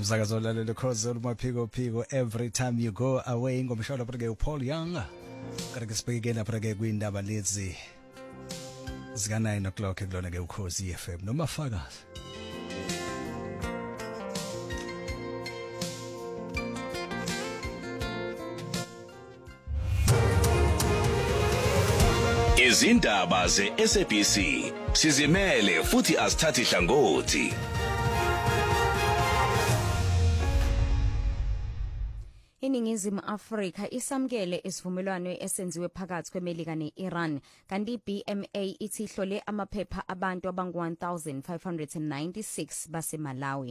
umsakazo lalela cause umaphiko every time you go away ngomshado lapha ke Paul Young kanti sibheke lapha ke kwindaba lezi zika 9 o'clock kulona ke ukhosi FM nomafakazi izindaba ze-SABC sizimele futhi asithathi hlangothi. Iningizimu Afrika isamkele isivumelwano esenziwe phakathi kweMelika ne-Iran kanti i-BMA ithi ihlole amaphepha abantu abangu 1596 baseMalawi.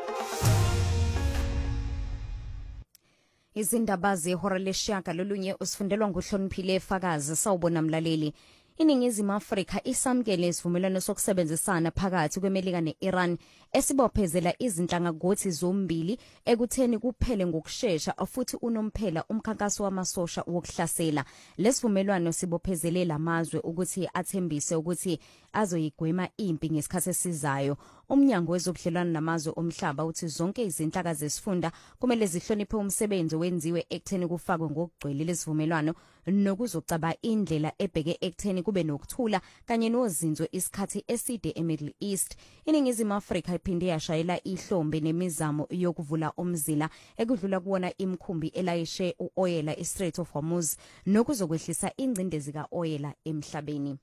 Izindaba zehora leshaka lolunye usifundelwa nguhloniphile Fakazi sawubona mlaleli. Iningizimu Afrika isamkele isivumelwano sokusebenzisana phakathi kweMelika ne-Iran esibophezela izinhlangothi zombili ekutheni kuphele ngokusheshsha futhi unomphela umkhankaso wamasosha wokuhlasela. Lesivumelwano sibophezelela amazwe ukuthi athembise ukuthi azoyigwema impi ngesikhathi esizayo. Umnyango wezobudlelwano namazwe omhlaba uthi zonke izinhlaka zesifunda kumele zihloniphe umsebenzi wenziwe ekutheni kufakwe ngokugcwele lesivumelwano nokuzocaba indlela ebheke ekutheni kube nokuthula kanye nozinzo isikhathi eside eMiddle East. Iningizimu Afrika iphinde yashayela ihlombe nemizamo yokuvula umzila ekudlula kuwona imkhumbi elayishe uoyela eStrait of Hormuz nokuzokwehlisa ingcindezi kaoyela emhlabeni.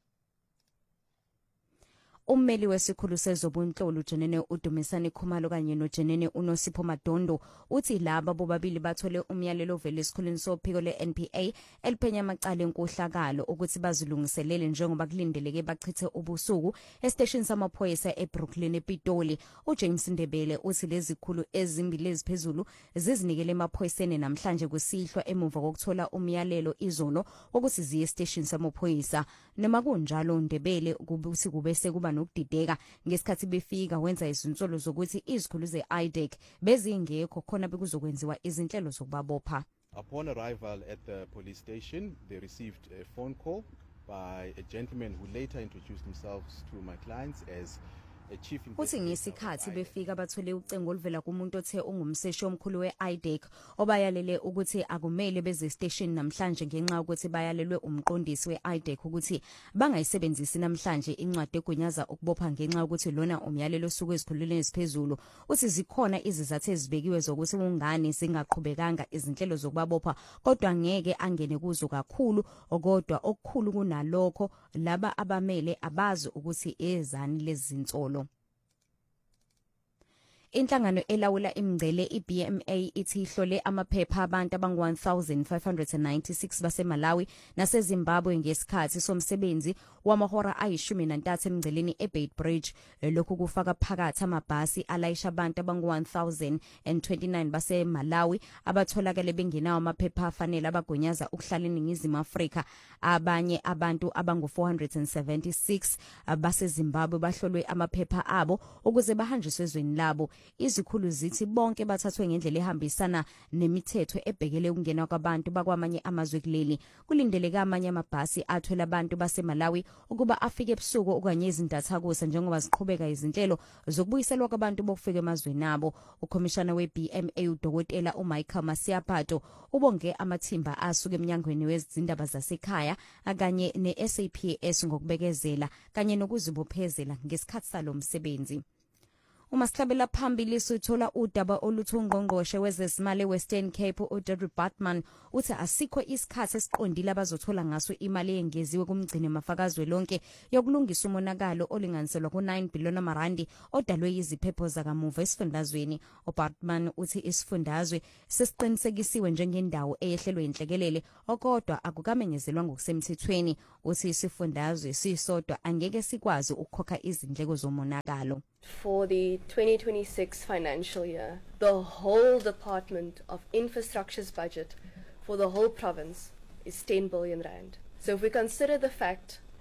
Ummeli wesikhulu sezobunhloli Jenene Udumisani Khumalo kanye noJenene uNosipho Madondo uthi laba bobabili bathole umyalelo ovela esikhulwini sophiko le-NPA eliphenya amacala enkohlakalo ukuthi bazilungiselele njengoba kulindeleke bachithe ubusuku estation samaphoyisa eBrooklyn ePitoli. uJames Ndebele uthi lezi zikhulu ezimbili eziphezulu zizinikele emaphoyiseni namhlanje kusihlwa emuva kokuthola umyalelo izolo ukuthi ziye estation samaphoyisa. Noma kunjalo Ndebele kubuthi kubese kuba nokudideka ngesikhathi befika wenza izinsolo zokuthi izikhulu ze-IDEC bezingekho khona bekuzokwenziwa izinhlelo zokubabopha. Upon arrival at the police station, they received a phone call by a gentleman who later introduced himself to my clients as uthi ngesikhathi befika bathole ucengo oluvela kumuntu othe ungumseshi omkhulu we-IDEC obayalele ukuthi akumele beze station namhlanje ngenxa ukuthi bayalelwe umqondisi we-IDEC ukuthi bangayisebenzisi namhlanje incwadi egunyaza ukubopha ngenxa ukuthi lona umyalelo osuku ezikhululeni eziphezulu. Uthi zikhona izizathu ezibekiwe zokuthi ungani zingaqhubekanga izinhlelo zokubabopha kodwa ngeke angene kuzo kakhulu kodwa okukhulu kunalokho laba abamele abazi ukuthi ezani lezi zinsolo. Inhlangano elawula imingcele iBMA ithi ihlole amaphepha abantu abangu 1596 baseMalawi naseZimbabwe ngesikhathi somsebenzi wamahora ayishumi-3 emingceleni eBeitbridge. Lokhu kufaka phakathi amabhasi alayisha abantu abangu 1029 baseMalawi abatholakala bengenawo amaphepha afanele abagunyaza ukuhlala eNingizimu Afrika. Abanye abantu abangu 476 baseZimbabwe bahlolwe amaphepha abo ukuze bahanjiswe ezweni labo. Izikhulu zithi bonke bathathwe ngendlela ehambisana nemithetho ebhekele ukungena kwabantu bakwamanye amazwe kuleli. Kulindeleka amanye amabhasi athola abantu baseMalawi ukuba afike ebusuku okanye izindathakusa njengoba ziqhubeka izinhlelo zokubuyiselwa kwabantu bokufika emazweni abo. Ukhomishana weBMA uDokotela uMichael Masiapato ubonge amathimba asuka eminyangweni wezindaba zasekhaya akanye neSAPS ngokubekezela kanye nokuzibophezela ngesikhathi salo msebenzi. Umasicabela phambili sithola udaba oluthungqongqoshe wezezimali eWestern Cape uDedry Batman uthi asikho isikhathi esiqondile abazothola ngaso imali engeziwe kumgcini mafakazwe lonke yokulungisa umonakalo olinganiselwa ku9 billion amarandi odalwe yiziphepho zakamuva esifundazweni. uBatman uthi isifundazwe sesiqinisekisiwe njengendawo eyehlelwe inhlekelele okodwa akukamenyezelwa ngokusemthethweni. Uthi isifundazwe sisodwa angeke sikwazi ukukhokha izindleko zomonakalo. For the 2026 financial year, the whole Department of Infrastructure's budget for the whole province is 10 billion rand. So if we consider the fact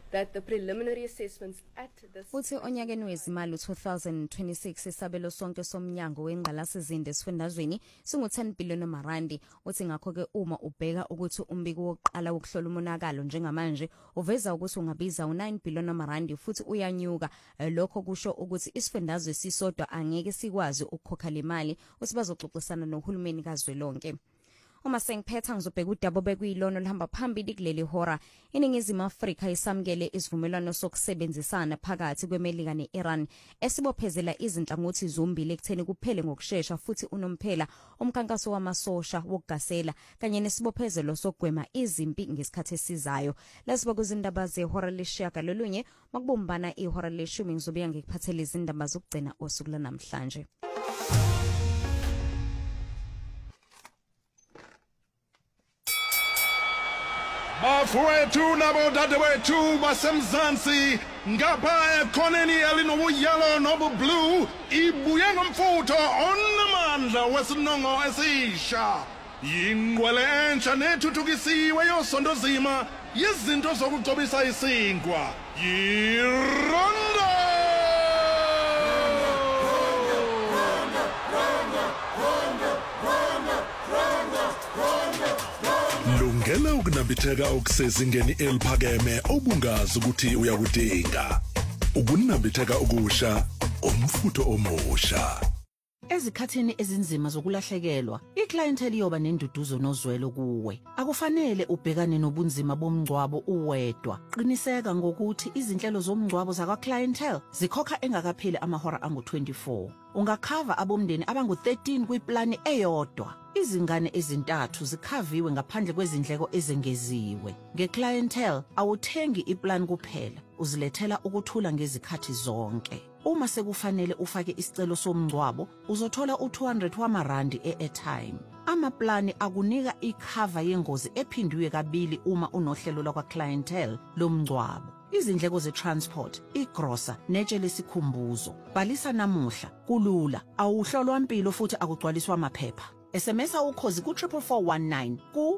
that the preliminary assessments at this uthi onyakeni wezimali 2026 isabelo sonke somnyango wengqalasizinda esifundazweni singu-10 billion amarandi. Uthi ngakho ke uma ubheka ukuthi umbiko wokuqala wokuhlola umonakalo njengamanje uveza ukuthi ungabiza u9 billion amarandi futhi uyanyuka. Lokho kusho ukuthi isifundazwe sisodwa angeke sikwazi ukukhokha le mali. Uthi bazoxoxisana nohulumeni kazwelonke. Uma sengiphetha ngizobheka udaba bekuyilono lihamba phambili kuleli hora. Iningizimu Afrika isamukele isivumelwano sokusebenzisana phakathi kweMelika neIran esibophezela izinhlangothi zombili ekutheni kuphele ngokusheshsha futhi unomphela umkhankaso wamasosha wokugasela kanye nesibophezelo sokugwema izimpi ngesikhathi esizayo. Lesiba kuzindaba zehora lesishaka lolunye makubumbana ihora leshumi ngizobuya ngikuphathele izindaba zokugcina osuku lanamhlanje. Bafowethu nabodadewethu basemzansi ngapha ekhoneni elinobuyelo nobublue ibuye ngomfutho onamandla wesinongo esisha yingqwele entsha nethuthukisiwe yosondozima yezinto zokugcobisa isinkwa yiRondo. Lungela ukunambitheka okusezingeni eliphakeme obungazi ukuthi uyakudinga. Ukunambitheka okusha, umfutho omusha. Ezikhathini ezinzima zokulahlekelwa, iclientele iyoba nenduduzo nozwelo kuwe. Akufanele ubhekane nobunzima bomngcwabo uwedwa. Qiniseka ngokuthi izinhlelo zomngcwabo zakwa-clientele zikhokha engakapheli amahora angu-24. Ungakhava abomndeni abangu-13 kwiplani eyodwa. Izingane ezintathu zikhaviwe ngaphandle kwezindleko ezengeziwe. Nge-clientele awuthengi iplan kuphela, uzilethela ukuthula ngezikhathi zonke. Uma sekufanele ufake isicelo somngcwabo, uzothola u200 wamarandi e-airtime. Amaplani akunika ikhava yengozi ephindwe kabili uma unohlelo lakwa-clientele lomngcwabo. Izindleko ze-transport, igrosa, netshe lesikhumbuzo. Bhalisa namuhla, kulula, awuhlolwa impilo futhi akugcwaliswa amaphepha. SMSa ukhozi ku-44419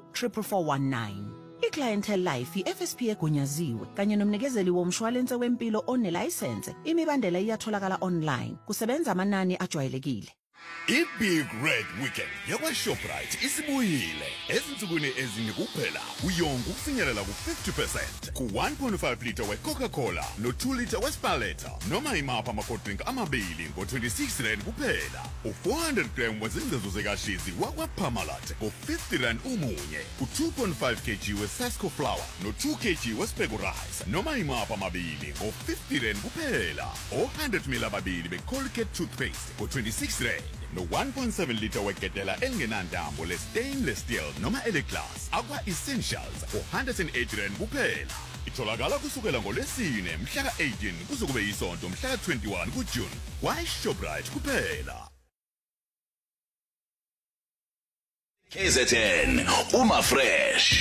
ku-44419. I-Clientele Life i-FSP egunyaziwe kanye nomnikezeli womshwalense wempilo onelayisense. Imibandela iyatholakala online. Kusebenza amanani ajwayelekile. I-Big Red Weekend yakwa-Shoprite isibuyile. Ezinsukwini ezine kuphela uyonga ukufinyelela ku-50% ku-1.5 liter we-Coca-Cola no-2 liter we-Spaletta noma imapha ama-cold-drink amabili ngo-26 rand kuphela. U-400 gram wezingcezu zekashizi wakwa-Parmalat ngo-50 rand umunye. U-2.5 kg we-Sasco flour no-2 kg we-Spego rice noma imapha amabili ngo-50 rand kuphela. O-100 ml ababili be-Colgate toothpaste ngo-26 rand. No 1.7 liter wegedela engenantambo le-stainless steel noma ele-glass akwa-essentials for-108 rand kuphela. Itholakala kusukela ngoLwesine mhla ka-18 kuze kube yisonto mhla ka-21 kuJune kwa-Shoprite kuphela. KZN uma fresh